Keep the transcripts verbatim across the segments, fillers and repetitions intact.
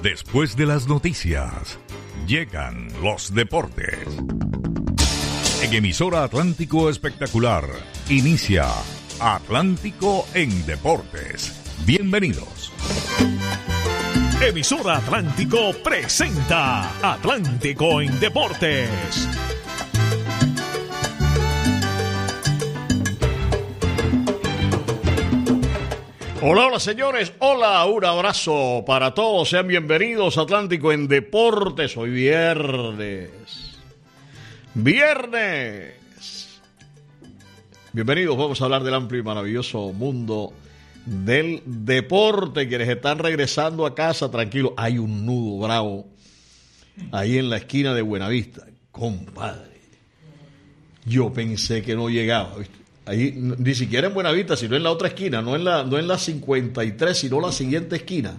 Después de las noticias, llegan los deportes. En emisora Atlántico Espectacular, inicia Atlántico en Deportes. Bienvenidos. Emisora Atlántico presenta Atlántico en Deportes. Hola, hola señores, hola, un abrazo para todos, sean bienvenidos a Atlántico en Deportes, hoy viernes, viernes, bienvenidos, vamos a hablar del amplio y maravilloso mundo del deporte. Quienes están regresando a casa, tranquilos, hay un nudo bravo ahí en la esquina de Buenavista, compadre, yo pensé que no llegaba, ¿viste? Ahí, ni siquiera en Buenavista, sino en la otra esquina, no en la, no en la cincuenta y tres, sino la siguiente esquina.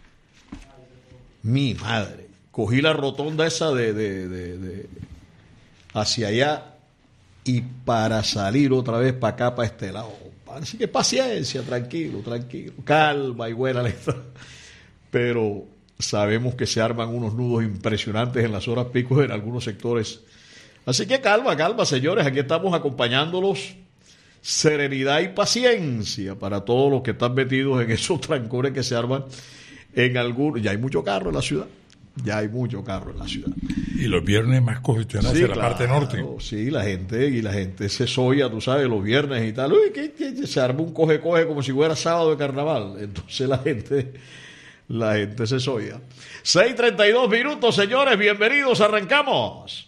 Mi madre, cogí la rotonda esa de, de, de, de hacia allá y para salir otra vez para acá, para este lado. Así que paciencia, tranquilo, tranquilo, calma y buena letra. Pero sabemos que se arman unos nudos impresionantes en las horas pico en algunos sectores. Así que calma, calma, señores, aquí estamos acompañándolos. Serenidad y paciencia para todos los que están metidos en esos trancones que se arman en algún... Ya hay mucho carro en la ciudad. Ya hay mucho carro en la ciudad. Y los viernes más congestionados sí, en la claro, parte norte. Sí, la gente, y la gente se soya, tú sabes, los viernes y tal. Uy, que, que, que se arma un coge-coge como si fuera sábado de carnaval. Entonces la gente, la gente se soya. seis treinta y dos minutos, señores, bienvenidos, arrancamos.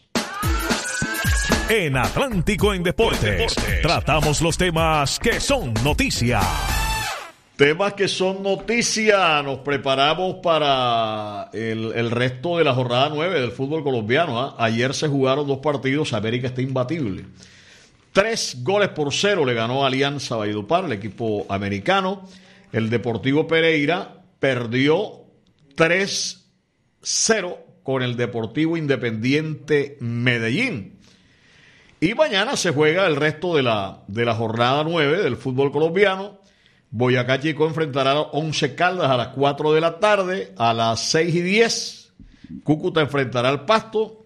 En Atlántico en Deportes, Deportes, tratamos los temas que son noticia. Temas que son noticia. Nos preparamos para el, el resto de la jornada nueve del fútbol colombiano. ¿eh? Ayer se jugaron dos partidos. América está imbatible. Tres goles por cero le ganó Alianza Valledupar, el equipo americano. El Deportivo Pereira perdió tres cero con el Deportivo Independiente Medellín. Y mañana se juega el resto de la, de la jornada nueve del fútbol colombiano. Boyacá Chico enfrentará a Once Caldas a las cuatro de la tarde. A las seis y diez, Cúcuta enfrentará al Pasto.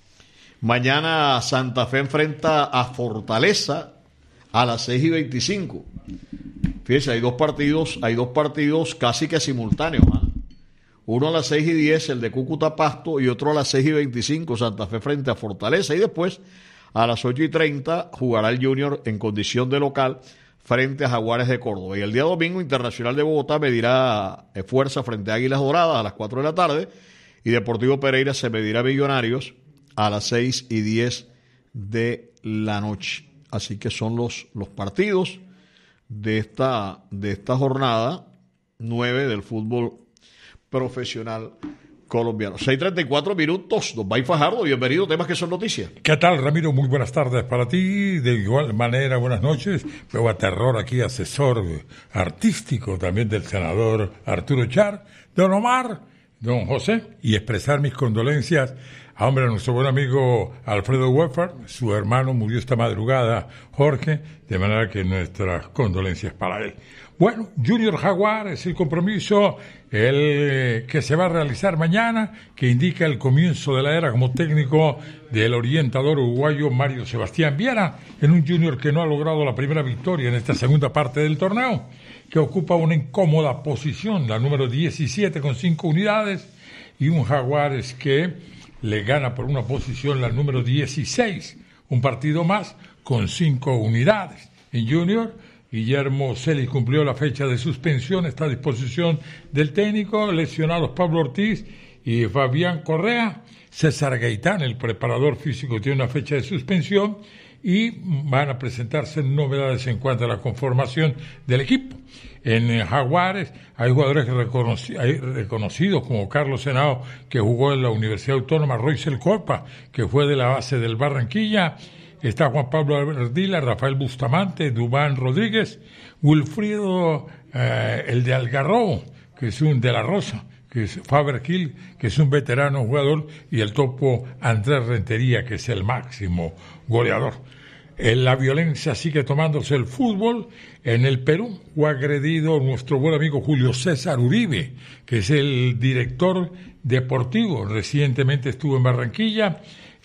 Mañana Santa Fe enfrenta a Fortaleza a las seis y veinticinco. Fíjense, hay dos partidos, hay dos partidos casi que simultáneos. ¿eh? Uno a las seis y diez, el de Cúcuta Pasto, y otro a las seis y veinticinco, Santa Fe frente a Fortaleza. Y después, a las ocho y treinta, jugará el Junior en condición de local frente a Jaguares de Córdoba. Y el día domingo, Internacional de Bogotá medirá fuerza frente a Águilas Doradas a las cuatro de la tarde. Y Deportivo Pereira se medirá a Millonarios a las seis y diez de la noche. Así que son los, los partidos de esta, de esta jornada nueve del fútbol profesional colombiano. seis treinta y cuatro minutos, don Bay Fajardo, bienvenido, temas que son noticias. ¿Qué tal, Ramiro? Muy buenas tardes para ti, de igual manera buenas noches. Veo a Terror aquí, asesor artístico también del senador Arturo Char, don Omar, don José, y expresar mis condolencias a, hombre, a nuestro buen amigo Alfredo Weffer. Su hermano murió esta madrugada, Jorge, de manera que nuestras condolencias para él. Bueno, Junior Jaguar es el compromiso el que se va a realizar mañana, que indica el comienzo de la era como técnico del orientador uruguayo Mario Sebastián Viera, en un Junior que no ha logrado la primera victoria en esta segunda parte del torneo, que ocupa una incómoda posición, la número diecisiete con cinco unidades, y un Jaguares que le gana por una posición la número dieciséis, un partido más con cinco unidades. En Junior, Guillermo Celis cumplió la fecha de suspensión, está a disposición del técnico, lesionados Pablo Ortiz y Fabián Correa. César Gaitán, el preparador físico, tiene una fecha de suspensión y van a presentarse novedades en cuanto a la conformación del equipo. En Jaguares hay jugadores reconoci- hay reconocidos como Carlos Henao, que jugó en la Universidad Autónoma, Roysel Corpa, que fue de la base del Barranquilla. Está Juan Pablo Ardila, Rafael Bustamante, Dubán Rodríguez, Wilfrido, eh, el de Algarrobo, que es un de la Rosa, que es Faber Gil, que es un veterano jugador, y el topo Andrés Rentería, que es el máximo goleador. La violencia sigue tomándose el fútbol. En el Perú fue agredido nuestro buen amigo Julio César Uribe, que es el director deportivo. Recientemente estuvo en Barranquilla.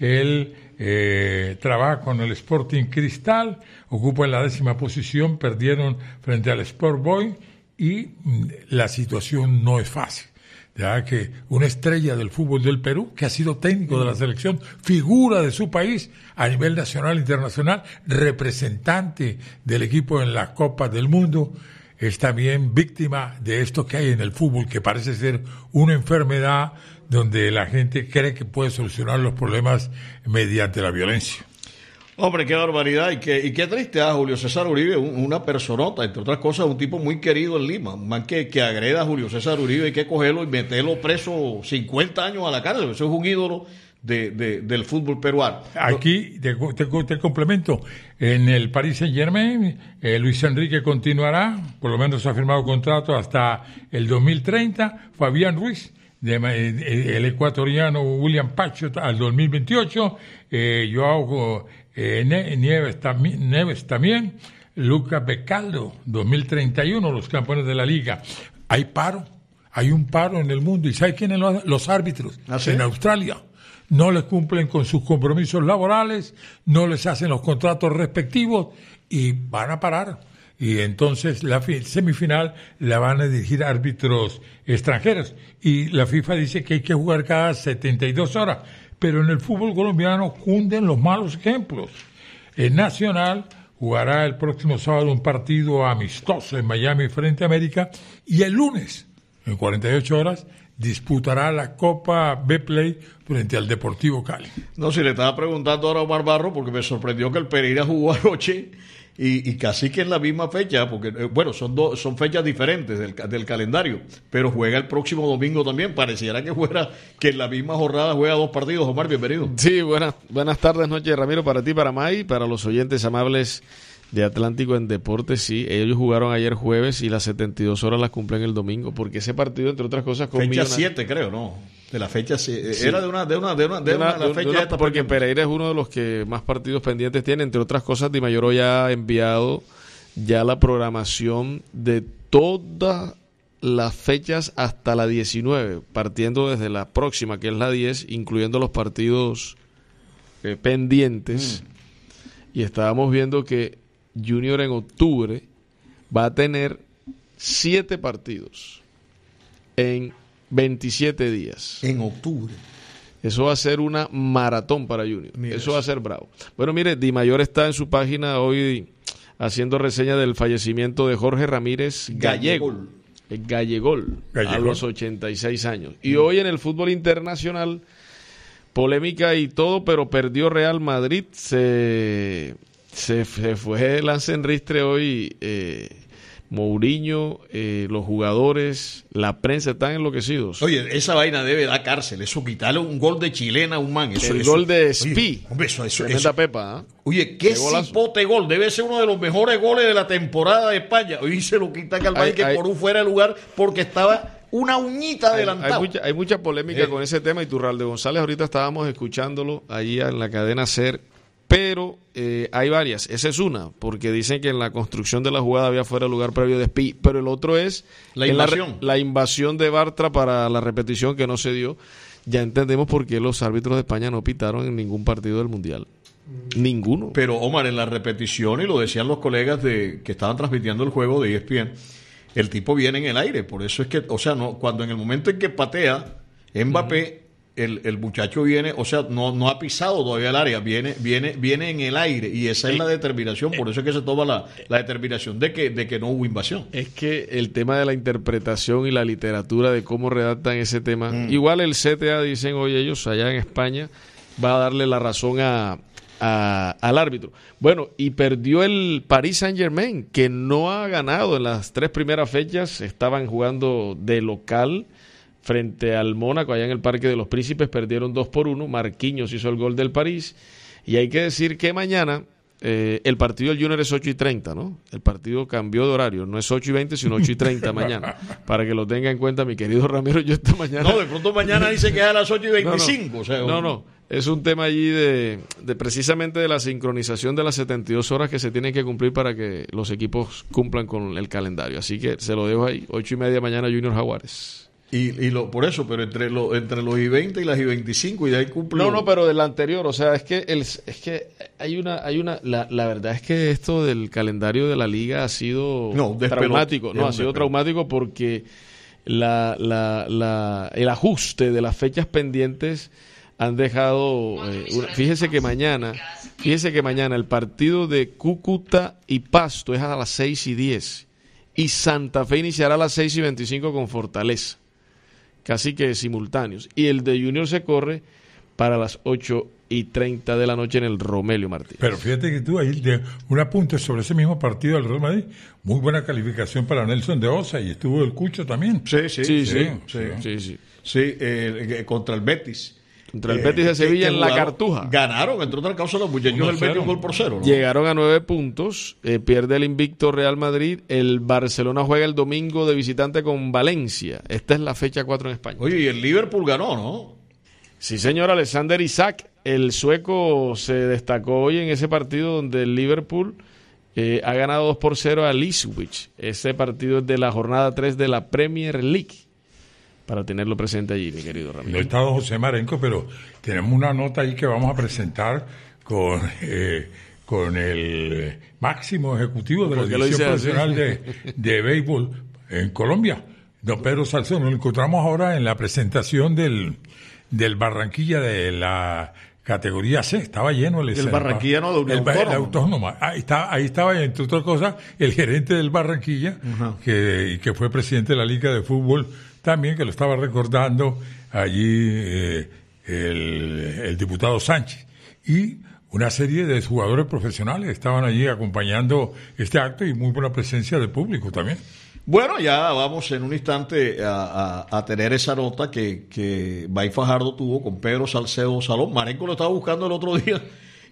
Él eh, trabaja con el Sporting Cristal, ocupa en la décima posición, perdieron frente al Sport Boys y mm, la situación no es fácil. Ya que una estrella del fútbol del Perú, que ha sido técnico de la selección, figura de su país a nivel nacional e internacional, representante del equipo en las Copas del Mundo, es también víctima de esto que hay en el fútbol, que parece ser una enfermedad donde la gente cree que puede solucionar los problemas mediante la violencia. Hombre, qué barbaridad y qué, y qué triste a ah, Julio César Uribe, un, una personota, entre otras cosas, un tipo muy querido en Lima. Un man que, que agreda a Julio César Uribe, hay que cogerlo y meterlo preso cincuenta años a la cárcel. Eso es un ídolo de, de, del fútbol peruano. Aquí te, te, te complemento. En el Paris Saint-Germain, eh, Luis Enrique continuará, por lo menos ha firmado contrato hasta el dos mil treinta. Fabián Ruiz, de, eh, el ecuatoriano William Pacho al dos mil veintiocho. Eh, Joao Eh, Nieves, tam- Nieves también, Lucas Becaldo, dos mil treinta y uno, los campeones de la liga. Hay paro, hay un paro en el mundo. ¿Y sabe quiénes son los árbitros? ¿Ah, sí? En Australia. No les cumplen con sus compromisos laborales, no les hacen los contratos respectivos y van a parar. Y entonces la fi- semifinal la van a dirigir árbitros extranjeros. Y la FIFA dice que hay que jugar cada setenta y dos horas. Pero en el fútbol colombiano cunden los malos ejemplos. El Nacional jugará el próximo sábado un partido amistoso en Miami frente a América y el lunes, en cuarenta y ocho horas, disputará la Copa Betplay frente al Deportivo Cali. No, si le estaba preguntando ahora a Omar Barro, porque me sorprendió que el Pereira jugó anoche y, y casi que en la misma fecha, porque eh, bueno, son dos, son fechas diferentes del, del calendario, pero juega el próximo domingo también. Pareciera que fuera que en la misma jornada juega dos partidos. Omar, bienvenido. Sí, buenas, buenas tardes, noches, Ramiro, para ti, para May, para los oyentes amables de Atlántico en Deportes. Sí, ellos jugaron ayer jueves y las setenta y dos horas las cumplen el domingo, porque ese partido, entre otras cosas, con Fecha siete, creo, ¿no? De la fecha siete. Sí. Era de una, de una, de una, de De una- una, la de fecha una- esta porque pendiente. Pereira es uno de los que más partidos pendientes tiene. Entre otras cosas, Di Mayor ya ha enviado ya la programación de todas las fechas hasta la diecinueve, partiendo desde la próxima, que es la diez, incluyendo los partidos eh, pendientes. Mm. Y estábamos viendo que Junior en octubre va a tener siete partidos en veintisiete días. En octubre. Eso va a ser una maratón para Junior. Mira eso eso. va a ser bravo. Bueno, mire, Di Mayor está en su página hoy haciendo reseña del fallecimiento de Jorge Ramírez Gallego. Gallegol. El Gallegol, a Gallegol. los ochenta y seis años. Y hoy en el fútbol internacional, polémica y todo, pero perdió Real Madrid. Se, se, se fue lance en ristre hoy. Eh, Mourinho, eh, los jugadores, la prensa están enloquecidos. Oye, esa vaina debe dar cárcel. Eso, quitarle un gol de chilena a un man. Eso, el eso- gol de Oye, Spi. hombre, eso, eso, Tremenda eso- pepa, ¿ah? Oye, qué Qué golazo. cipote gol. Debe ser uno de los mejores goles de la temporada de España. Hoy se lo quita Calvay Hay- que hay- por un fuera de lugar porque estaba una uñita Hay, adelantada. hay mucha, hay mucha polémica Eh. con ese tema y Turralde González ahorita estábamos escuchándolo allí en la cadena SER, pero eh, hay varias. Esa es una, porque dicen que en la construcción de la jugada había fuera de lugar previo de Spi, pero el otro es La en invasión. re- la invasión de Bartra para la repetición que no se dio. Ya entendemos por qué los árbitros de España no pitaron en ningún partido del Mundial. Ninguno. Pero Omar, en la repetición, y lo decían los colegas de que estaban transmitiendo el juego de E S P N, el tipo viene en el aire. Por eso es que, o sea, no, cuando en el momento en que patea Mbappé, el, el muchacho viene, o sea, no, no ha pisado todavía el área, viene, viene, viene en el aire. Y esa es la determinación, por eso es que se toma la, la determinación de que, de que no hubo invasión. Es que el tema de la interpretación y la literatura de cómo redactan ese tema, Mm. igual el C T A dicen hoy ellos allá en España, va a darle la razón a, a- al árbitro. Bueno, y perdió el Paris Saint Germain, que no ha ganado en las tres primeras fechas, estaban jugando de local frente al Mónaco, allá en el Parque de los Príncipes, perdieron dos por uno, Marquinhos hizo el gol del París, y hay que decir que mañana eh, el partido del Junior es ocho y treinta, ¿no? El partido cambió de horario, no es ocho y veinte, sino ocho y treinta mañana. Para que lo tenga en cuenta, mi querido Ramiro, yo esta mañana... No, de pronto mañana dice que es a las ocho y veinticinco. No, no, o sea, no, no, es un tema allí de, de precisamente de la sincronización de las setenta y dos horas que se tienen que cumplir para que los equipos cumplan con el calendario. Así que se lo dejo ahí, ocho y media mañana Junior Jaguares. Y, y lo, por eso, pero entre, lo, entre los I veinte y las I veinticinco, y de ahí cumple. No, no, pero del anterior, o sea, es que el, es que hay una, hay una, la, la verdad es que esto del calendario de la liga ha sido no, traumático, no, ha sido traumático porque la, la, la, el ajuste de las fechas pendientes han dejado, eh, una, fíjese que mañana, fíjese que mañana el partido de Cúcuta y Pasto es a las seis y diez y Santa Fe iniciará a las seis y veinticinco con Fortaleza. Casi que simultáneos. Y el de Junior se corre para las ocho y treinta de la noche en el Romelio Martínez. Pero fíjate que tú ahí, de un apunte sobre ese mismo partido del Real Madrid, muy buena calificación para Nelson de Osa, y estuvo el Cucho también. Sí, sí, sí. sí, sí, sí, sí, sí. sí eh, contra el Betis. Contra el Betis de Sevilla en la Cartuja. Ganaron, entre otras causas, los muchachos del Betis un gol por cero, ¿no? Llegaron a nueve puntos, eh, pierde el invicto Real Madrid, el Barcelona juega el domingo de visitante con Valencia. Esta es la fecha cuatro en España. Oye, y el Liverpool ganó, ¿no? Sí, señor, Alexander Isak, el sueco, se destacó hoy en ese partido donde el Liverpool eh, ha ganado dos por cero a Ipswich. Ese partido es de la jornada tres de la Premier League. Para tenerlo presente allí, mi querido Ramiro. No está don José Marenco, pero tenemos una nota ahí que vamos a presentar con, eh, con el máximo ejecutivo de la División Profesional de, de Béisbol en Colombia, don Pedro Salcedo. Nos encontramos ahora en la presentación del, del Barranquilla de la categoría C. Estaba lleno el El Barranquilla, no, de un el, el autónoma. Ahí, está, ahí estaba, entre otras cosas, el gerente del Barranquilla, uh-huh. que, que fue presidente de la Liga de Fútbol también, que lo estaba recordando allí eh, el, el diputado Sánchez. Y una serie de jugadores profesionales estaban allí acompañando este acto, y muy buena presencia de público también. Bueno, ya vamos en un instante a, a, a tener esa nota que, que Bay Fajardo tuvo con Pedro Salcedo Salón. Marenco lo estaba buscando el otro día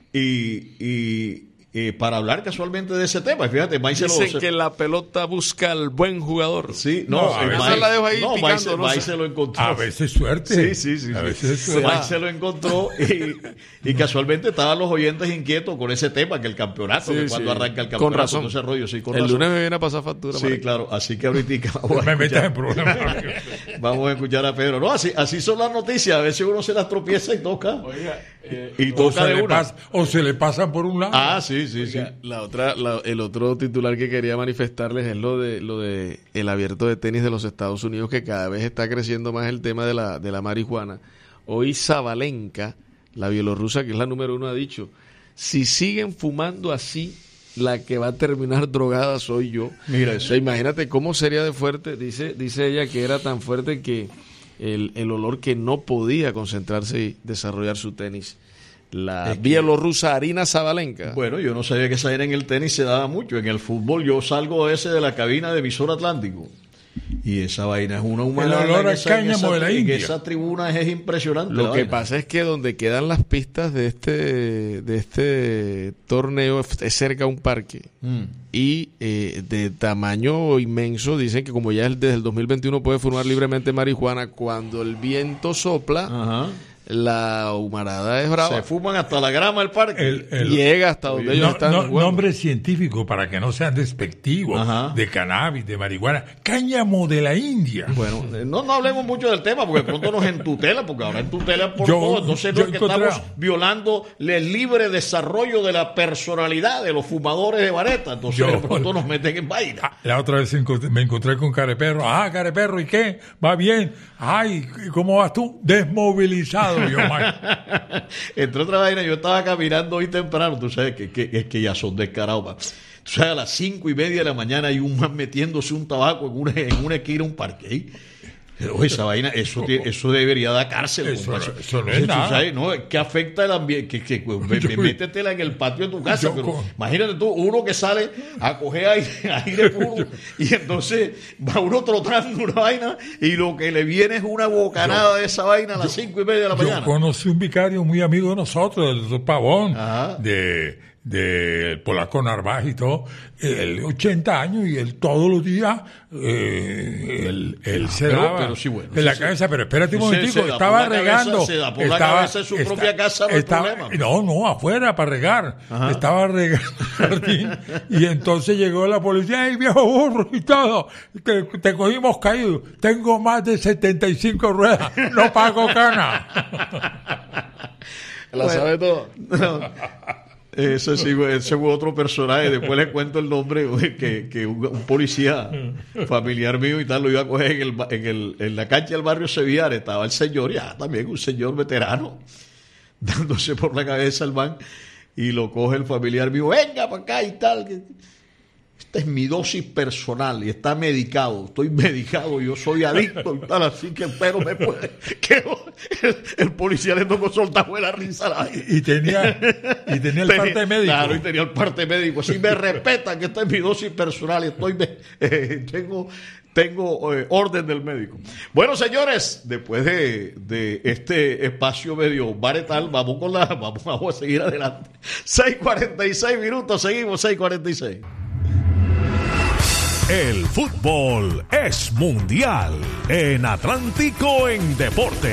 y... y Eh, para hablar casualmente de ese tema. Fíjate, May se lo... Dicen que la pelota busca al buen jugador. Sí, no, no a May, veces la dejo ahí no, picando, May, se, no May sé. se lo encontró. A veces suerte. Sí, sí, sí. A sí. veces es suerte. May se lo encontró y, y casualmente estaban los oyentes inquietos con ese tema, que el campeonato, sí, que cuando sí. arranca el campeonato. Con razón. Ese rollo, sí, con el razón. lunes me viene a pasar factura. Sí, María. Claro. Así que ahorita vamos me a metas en problemas. Vamos a escuchar a Pedro. No, así, así son las noticias. A veces uno se las tropieza y toca. Oiga, eh, y toca de una. Pasa, o se le pasan por un lado. Ah, sí, sí, Oiga, sí. La otra, la, el otro titular que quería manifestarles es lo de lo de el abierto de tenis de los Estados Unidos, que cada vez está creciendo más el tema de la de la marihuana. Hoy Sabalenka, la bielorrusa, que es la número uno, ha dicho: si siguen fumando así, la que va a terminar drogada soy yo. Mira eso. O sea, imagínate cómo sería de fuerte. Dice dice ella que era tan fuerte que el, el olor que no podía concentrarse y desarrollar su tenis. La es bielorrusa Arina Sabalenka. Bueno, yo no sabía que esa era en el tenis se daba mucho. En el fútbol yo salgo ese de la cabina de Visor Atlántico y esa vaina es una humana. El olor a cáñamo de la India. Esa tribuna es impresionante. Lo que vaina. pasa es que donde quedan las pistas de este de este torneo es cerca a un parque mm. y eh, de tamaño inmenso. Dicen que como ya desde el dos mil veintiuno puede fumar libremente marihuana, cuando el viento sopla, ajá, la humarada es brava. Se fuman hasta la grama del parque. El, el, Llega hasta donde no, ellos están. No, nombre científico para que no sean despectivos. Ajá. De cannabis, de marihuana. Cáñamo de la India. Bueno, no, no hablemos mucho del tema porque pronto nos entutela, porque ahora entutela por yo, todo. Entonces no es que estamos violando el libre desarrollo de la personalidad de los fumadores de vareta. Entonces yo, de pronto nos meten en vaina. La otra vez me encontré con Careperro. Ah, Careperro, ¿y qué? ¿Va bien? Ay, ¿cómo vas tú? Desmovilizado. Yo, entre otras vainas, yo estaba caminando hoy temprano, tú sabes que, que, es que ya son descarados. Tú sabes, a las cinco y media de la mañana hay un man metiéndose un tabaco en una, en una esquina, un parque. ¿eh? Pero esa vaina, eso, eso debería dar cárcel. Eso, eso, eso no es nada. ¿Sabes? ¿No? Que afecta el ambiente. Que, que, me, me, métetela en el patio de tu casa. Yo, pero imagínate tú, uno que sale a coger aire, aire puro y entonces va uno trotando una vaina y lo que le viene es una bocanada yo, de esa vaina a las yo, cinco y media de la mañana. Yo conocí un vicario muy amigo de nosotros, el doctor Pavón, de, del polaco Narváez y todo, él ochenta años y él todos los días eh, él, él se pero, daba pero sí, bueno, en la sí, cabeza, pero espérate un se, momentico, se estaba regando, cabeza, se da por estaba, la cabeza en su está, propia casa, no hay estaba, problema. no, no, afuera para regar, Ajá. estaba regando el jardín y entonces llegó la policía, ¡ay, viejo burro! Y todo, te, te cogimos caído, tengo más de setenta y cinco ruedas, no pago cana. La bueno, sabe todo. No. Ese sí, ese fue otro personaje. Después les cuento el nombre que, que un, un policía familiar mío y tal lo iba a coger en, el, en, el, en la cancha del barrio Sevillar. Estaba el señor, ya también un señor veterano, dándose por la cabeza al man, y lo coge el familiar mío, venga para acá y tal. Esta es mi dosis personal y está medicado. Estoy medicado, yo soy adicto y tal, así que espero me puede. Que el, el policía le tocó soltar la risa. Y, y tenía, y tenía el tenía, parte médico. Claro, y tenía el parte médico. Si me respetan que esta es mi dosis personal y estoy eh, tengo, tengo eh, orden del médico. Bueno, señores, después de, de este espacio medio baretal, vamos con la, vamos, vamos a seguir adelante. seis cuarenta y seis minutos, seguimos seis cuarenta y seis. El fútbol es mundial en Atlántico en Deportes.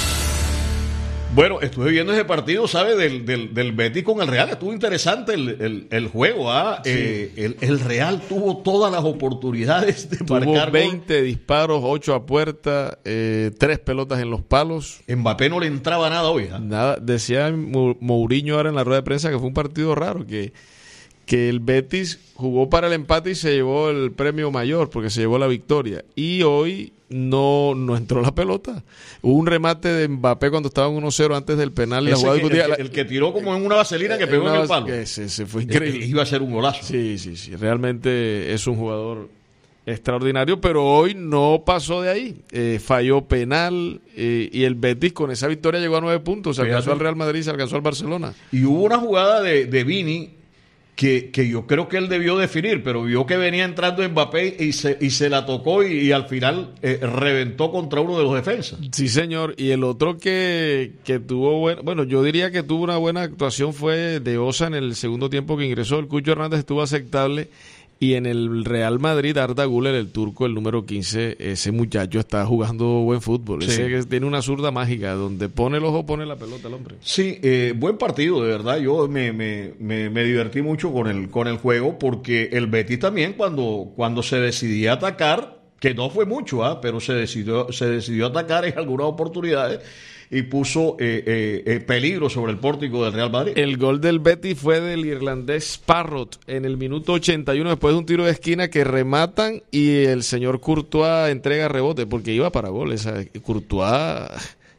Bueno, estuve viendo ese partido, ¿sabes? Del, del, del Betis con el Real. Estuvo interesante el, el, el juego. ¿ah? Sí. Eh, el, el Real tuvo todas las oportunidades de tuvo marcar veinte gol. disparos, ocho a puerta, eh, tres pelotas en los palos. Mbappé no le entraba nada hoy. ¿ah? Nada. Decía Mourinho ahora en la rueda de prensa que fue un partido raro, que... que el Betis jugó para el empate y se llevó el premio mayor porque se llevó la victoria, y hoy no, no entró la pelota. Hubo un remate de Mbappé cuando estaba en uno cero antes del penal y la jugada que, discutida, el, que, el que tiró como en una vaselina que pegó en, en el palo, ese, ese fue increíble. Iba a ser un golazo. Sí, sí, sí, realmente es un jugador extraordinario, pero hoy no pasó de ahí, eh, falló penal, eh, y el Betis con esa victoria llegó a nueve puntos, se alcanzó al Real Madrid, se alcanzó al Barcelona. Y hubo una jugada de, de Vini Que, que yo creo que él debió definir, pero vio que venía entrando Mbappé y se, y se la tocó y, y al final eh, reventó contra uno de los defensas. Sí, señor. Y el otro que, que tuvo, buen, bueno, yo diría que tuvo una buena actuación fue de Osa en el segundo tiempo que ingresó. El Cucho Hernández estuvo aceptable. Y en el Real Madrid, Arda Güler, el turco, el número quince, ese muchacho está jugando buen fútbol. Sí. Ese que tiene una zurda mágica, donde pone el ojo, pone la pelota el hombre. Sí, eh, buen partido, de verdad. Yo me, me, me, me divertí mucho con el, con el juego, porque el Betis también, cuando, cuando se decidía atacar, que no fue mucho, ¿ah? pero se decidió, se decidió atacar en algunas oportunidades, y puso eh, eh, eh, peligro sobre el pórtico del Real Madrid. El gol del Betis fue del irlandés Parrott en el minuto ochenta y uno, después de un tiro de esquina que rematan y el señor Courtois entrega rebote, porque iba para gol. Esa, Courtois,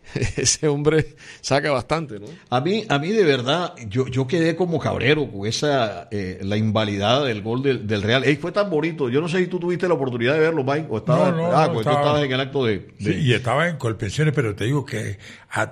ese hombre saca bastante, ¿no? A mí, a mí de verdad, yo, yo quedé como cabrero con esa, eh, la invalidada del gol del, del Real. Ey, fue tan bonito. Yo no sé si tú tuviste la oportunidad de verlo, Mike, o estabas, no, no, ah, no, pues estaba, tú estabas en el acto de, de... Sí, y estaba en Colpensiones, pero te digo que a